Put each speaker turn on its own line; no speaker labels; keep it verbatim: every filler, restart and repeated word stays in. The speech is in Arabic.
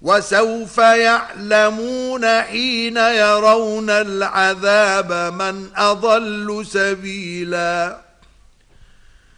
وسوف يعلمون حين يرون العذاب من أضل سبيلا